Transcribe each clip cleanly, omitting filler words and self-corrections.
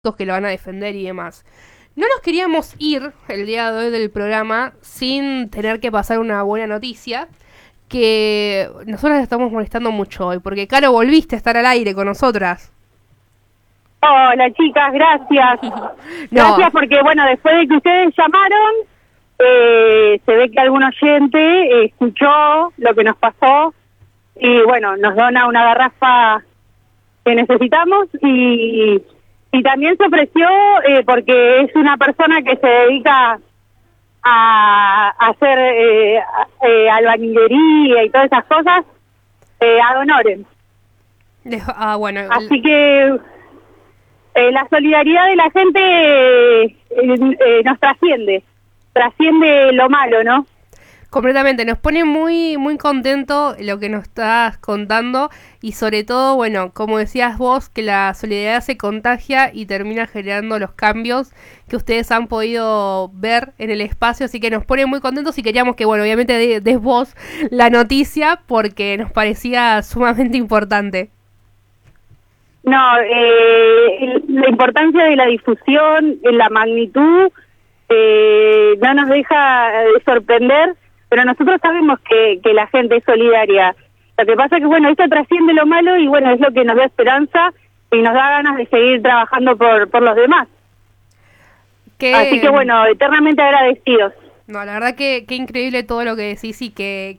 que lo van a defender y demás. No nos queríamos ir el día de hoy del programa sin tener que pasar una buena noticia, que nosotras estamos molestando mucho hoy, porque Caro, volviste a estar al aire con nosotras. Hola chicas, gracias. Gracias porque, bueno, después de que ustedes llamaron, se ve que algún oyente escuchó lo que nos pasó y, bueno, nos dona una garrafa que necesitamos y también se ofreció, porque es una persona que se dedica a hacer albañilería y todas esas cosas, ad honorem. Bueno. Así que la solidaridad de la gente nos trasciende lo malo, ¿no? Completamente, nos pone muy muy contento lo que nos estás contando y sobre todo, bueno, como decías vos, que la solidaridad se contagia y termina generando los cambios que ustedes han podido ver en el espacio, así que nos pone muy contentos y queríamos que, bueno, obviamente des vos la noticia porque nos parecía sumamente importante. No, la importancia de la difusión, la magnitud, no nos deja de sorprender, pero nosotros sabemos que la gente es solidaria. Lo que pasa es que, bueno, esto trasciende lo malo y, bueno, es lo que nos da esperanza y nos da ganas de seguir trabajando por los demás. Así que, bueno, eternamente agradecidos. No, la verdad que increíble todo lo que decís y que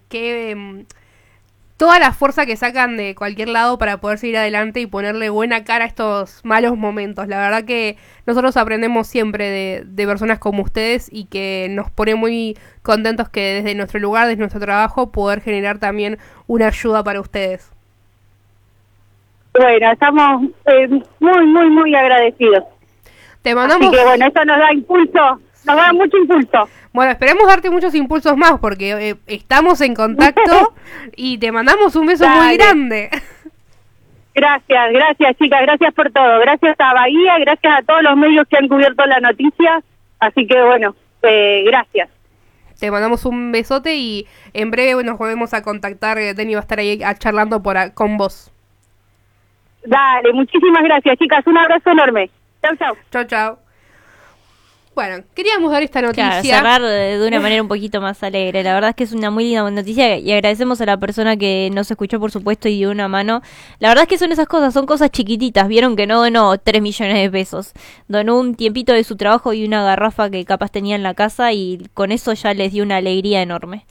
toda la fuerza que sacan de cualquier lado para poder seguir adelante y ponerle buena cara a estos malos momentos. La verdad que nosotros aprendemos siempre de personas como ustedes y que nos pone muy contentos que desde nuestro lugar, desde nuestro trabajo, poder generar también una ayuda para ustedes. Bueno, estamos muy, muy, muy agradecidos. Te mandamos... Así que, bueno, eso nos da impulso, nos da mucho impulso. Bueno, esperemos darte muchos impulsos más porque estamos en contacto y te mandamos un beso muy grande. Gracias chicas, gracias por todo. Gracias a Bahía, gracias a todos los medios que han cubierto la noticia. Así que bueno, gracias. Te mandamos un besote y en breve nos volvemos a contactar. Deni va a estar ahí charlando con vos. Dale, muchísimas gracias chicas, un abrazo enorme. Chau, chau. Chau, chau. Bueno, queríamos dar esta noticia. Claro, cerrar de una manera un poquito más alegre. La verdad es que es una muy linda noticia y agradecemos a la persona que nos escuchó, por supuesto, y dio una mano. La verdad es que son esas cosas, son cosas chiquititas. Vieron que no donó 3 millones de pesos. Donó un tiempito de su trabajo y una garrafa que capaz tenía en la casa y con eso ya les dio una alegría enorme.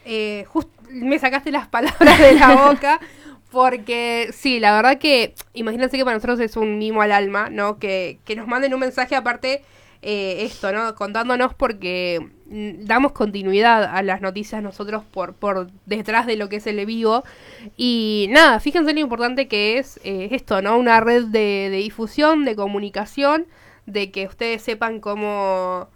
Me sacaste las palabras de la boca. Porque sí, la verdad que imagínense que para nosotros es un mimo al alma, ¿no? Que nos manden un mensaje aparte... esto, ¿no? Contándonos porque damos continuidad a las noticias nosotros por detrás de lo que es el vivo y nada, fíjense lo importante que es esto, ¿no? Una red de difusión, de comunicación, de que ustedes sepan cómo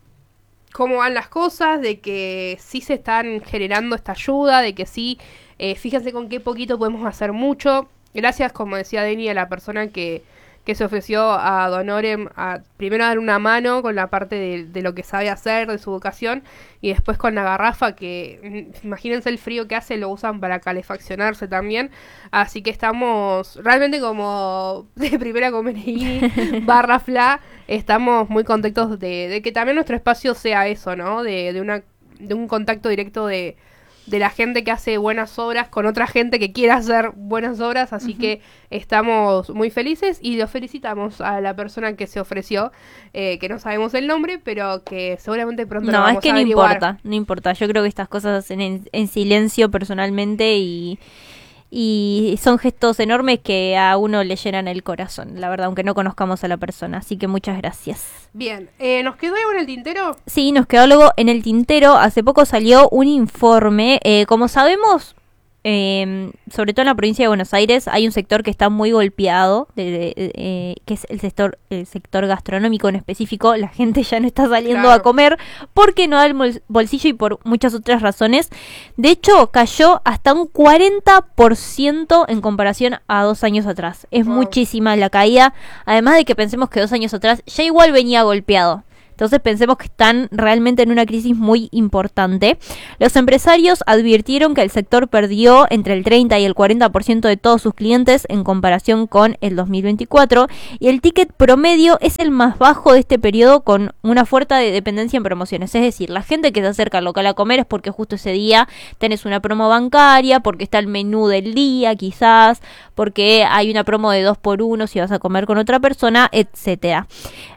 van las cosas, de que sí se están generando esta ayuda, de que sí, fíjense con qué poquito podemos hacer mucho. Gracias, como decía Deni, a la persona que se ofreció a Ad honorem primero a dar una mano con la parte de lo que sabe hacer, de su vocación, y después con la garrafa, que imagínense el frío que hace, lo usan para calefaccionarse también, así que estamos realmente como de primera Comeneguini barra Fla, estamos muy contentos de que también nuestro espacio sea eso, ¿no? De un contacto directo de la gente que hace buenas obras con otra gente que quiere hacer buenas obras, así que estamos muy felices y los felicitamos a la persona que se ofreció, que no sabemos el nombre, pero que seguramente pronto lo vamos a averiguar. No importa, yo creo que estas cosas se hacen en silencio personalmente y son gestos enormes que a uno le llenan el corazón, la verdad, aunque no conozcamos a la persona, así que muchas gracias. Bien, ¿nos quedó algo en el tintero? Sí, nos quedó algo en el tintero. Hace poco salió un informe, como sabemos, sobre todo en la provincia de Buenos Aires hay un sector que está muy golpeado, que es el sector gastronómico en específico. La gente ya no está saliendo a comer porque no da el bolsillo y por muchas otras razones. De hecho, cayó hasta un 40% en comparación a 2 años atrás. Es muchísima la caída, además de que pensemos que 2 años atrás ya igual venía golpeado. Entonces pensemos que están realmente en una crisis muy importante. Los empresarios advirtieron que el sector perdió entre el 30 y el 40% de todos sus clientes en comparación con el 2024 y el ticket promedio es el más bajo de este periodo con una fuerte dependencia en promociones. Es decir, la gente que se acerca al local a comer es porque justo ese día tenés una promo bancaria, porque está el menú del día quizás, porque hay una promo de 2x1 si vas a comer con otra persona, etcétera.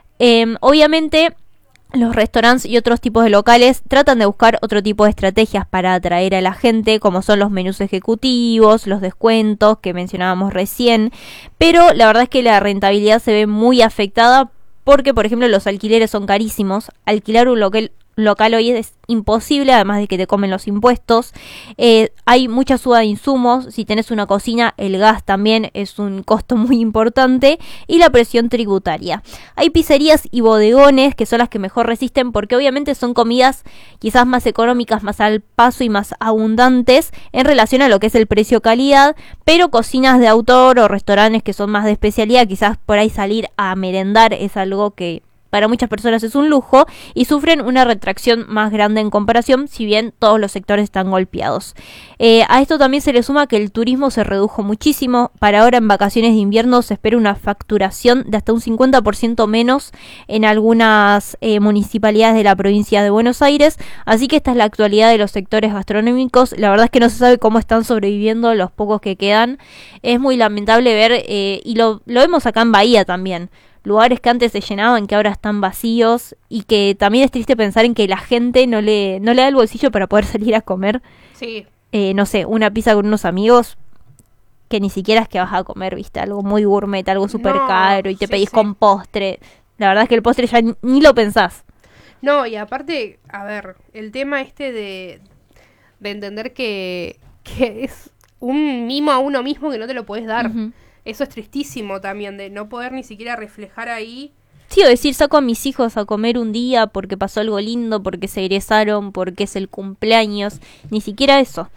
Obviamente los restaurantes y otros tipos de locales tratan de buscar otro tipo de estrategias para atraer a la gente, como son los menús ejecutivos, los descuentos que mencionábamos recién, pero la verdad es que la rentabilidad se ve muy afectada porque, por ejemplo, los alquileres son carísimos. Alquilar un local hoy es imposible, además de que te comen los impuestos. Hay mucha suba de insumos. Si tenés una cocina, el gas también es un costo muy importante. Y la presión tributaria. Hay pizzerías y bodegones que son las que mejor resisten porque obviamente son comidas quizás más económicas, más al paso y más abundantes en relación a lo que es el precio-calidad. Pero cocinas de autor o restaurantes que son más de especialidad, quizás por ahí salir a merendar es algo que para muchas personas es un lujo y sufren una retracción más grande en comparación, si bien todos los sectores están golpeados. A esto también se le suma que el turismo se redujo muchísimo. Para ahora en vacaciones de invierno se espera una facturación de hasta un 50% menos en algunas municipalidades de la provincia de Buenos Aires. Así que esta es la actualidad de los sectores gastronómicos. La verdad es que no se sabe cómo están sobreviviendo los pocos que quedan. Es muy lamentable ver, y lo vemos acá en Bahía también. Lugares que antes se llenaban, que ahora están vacíos, y que también es triste pensar en que la gente no le da el bolsillo para poder salir a comer. Sí. No sé, una pizza con unos amigos, que ni siquiera es que vas a comer, viste, algo muy gourmet, algo súper caro, y te pedís con postre. La verdad es que el postre ya ni lo pensás. No, y aparte, a ver, el tema de entender que es un mimo a uno mismo que no te lo podés dar. Uh-huh. Eso es tristísimo también, de no poder ni siquiera reflejar ahí. Sí, o decir, saco a mis hijos a comer un día porque pasó algo lindo, porque se egresaron, porque es el cumpleaños. Ni siquiera eso.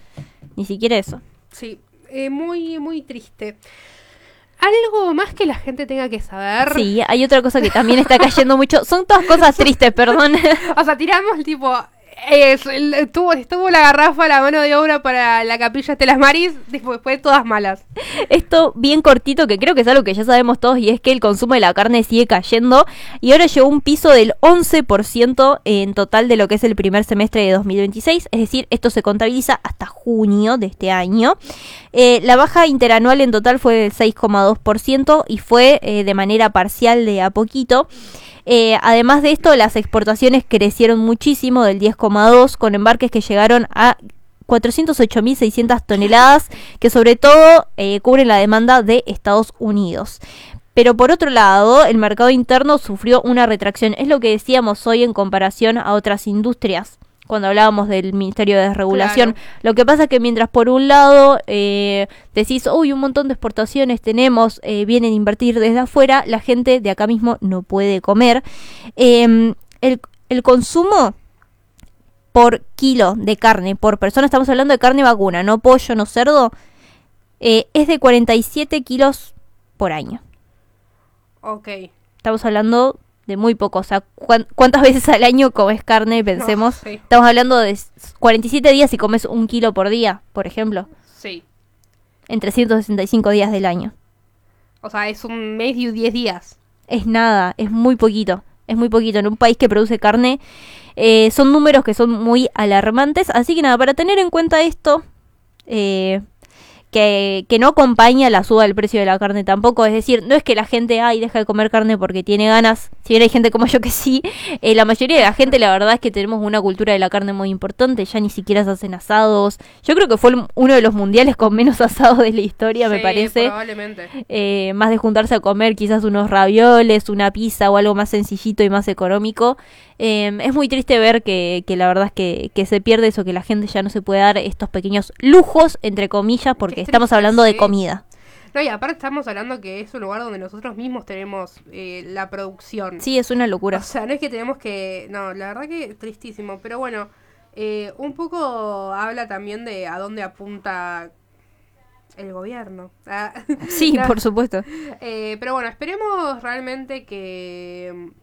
Sí, muy, muy triste. Algo más que la gente tenga que saber. Sí, hay otra cosa que también está cayendo mucho. Son todas cosas tristes, perdón. O sea, tiramos el tipo... estuvo la garrafa, la mano de obra para la capilla Estelas Maris, después todas malas. Esto bien cortito, que creo que es algo que ya sabemos todos, y es que el consumo de la carne sigue cayendo, y ahora llegó un piso del 11% en total de lo que es el primer semestre de 2026, es decir, esto se contabiliza hasta junio de este año. La baja interanual en total fue del 6,2% y fue de manera parcial de a poquito. Además de esto, las exportaciones crecieron muchísimo, del 10,2%, con embarques que llegaron a 408.600 toneladas, que sobre todo cubren la demanda de Estados Unidos. Pero por otro lado, el mercado interno sufrió una retracción. Es lo que decíamos hoy en comparación a otras industrias, cuando hablábamos del Ministerio de Desregulación. Claro. Lo que pasa es que mientras por un lado decís, uy, un montón de exportaciones tenemos, vienen a invertir desde afuera, la gente de acá mismo no puede comer. El consumo por kilo de carne por persona, estamos hablando de carne vacuna, no pollo, no cerdo, es de 47 kilos por año. Ok. Estamos hablando de muy poco, o sea, ¿cuántas veces al año comes carne? Pensemos. No, sí. Estamos hablando de 47 días y comes 1 kilo por día, por ejemplo. Sí. En 365 días del año. O sea, es un mes y 10 días. Es nada, es muy poquito. Es muy poquito. En un país que produce carne, son números que son muy alarmantes. Así que nada, para tener en cuenta esto, que no acompaña la suba del precio de la carne tampoco. Es decir, no es que la gente deja de comer carne porque tiene ganas. Si bien hay gente como yo que sí, la mayoría de la gente, la verdad es que tenemos una cultura de la carne muy importante. Ya ni siquiera se hacen asados. Yo creo que fue uno de los mundiales con menos asados de la historia, sí, me parece. Probablemente. Más de juntarse a comer quizás unos ravioles, una pizza o algo más sencillito y más económico. Es muy triste ver que la verdad es que se pierde eso, que la gente ya no se puede dar estos pequeños lujos, entre comillas, porque estamos hablando de comida. No, y aparte estamos hablando que es un lugar donde nosotros mismos tenemos la producción. Sí, es una locura. O sea, no es que tenemos que... No, la verdad que tristísimo. Pero bueno, un poco habla también de a dónde apunta el gobierno. Sí, no, por supuesto. Pero bueno, esperemos realmente que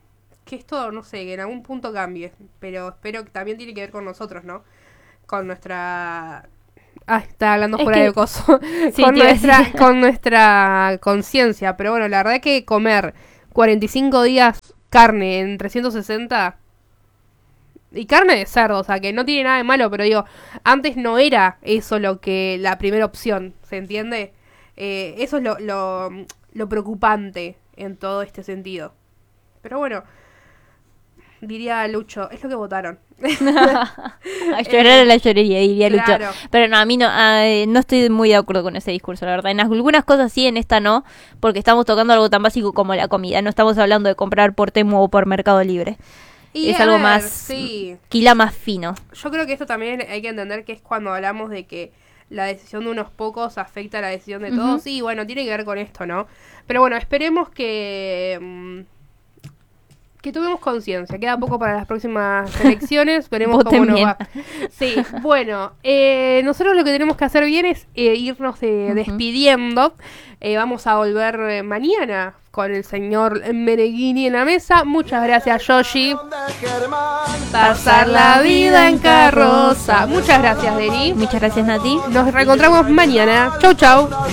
que esto, no sé, que en algún punto cambie, pero espero que también tiene que ver con nosotros, ¿no? Con nuestra... está hablando Es fuera que- de coso. Sí, con, te iba a decir. con nuestra conciencia. Pero bueno, la verdad que comer 45 días carne en 360... Y carne de cerdo, o sea, que no tiene nada de malo, pero digo, antes no era eso lo que la primera opción, ¿se entiende? Eso es lo preocupante en todo este sentido. Pero bueno, diría Lucho, es lo que votaron. A llorar a la llorería, diría claro. Lucho. Pero no, a mí no, no estoy muy de acuerdo con ese discurso, la verdad. En algunas cosas sí, en esta no, porque estamos tocando algo tan básico como la comida. No estamos hablando de comprar por Temu o por Mercado Libre. Y Es a algo ver, más, sí. quila más fino. Yo creo que esto también hay que entender que es cuando hablamos de que la decisión de unos pocos afecta a la decisión de todos. Sí, bueno, tiene que ver con esto, ¿no? Pero bueno, esperemos que tomemos conciencia. Queda poco para las próximas elecciones. Veremos Voten cómo nos bien. va. Sí, bueno, nosotros lo que tenemos que hacer bien es irnos despidiendo. Vamos a volver mañana con el señor Meneghini en la mesa. Muchas gracias, Yoshi. Pasar la vida en carroza. Muchas gracias, Deni. Muchas gracias, Nati. Nos reencontramos mañana. Chau, chau.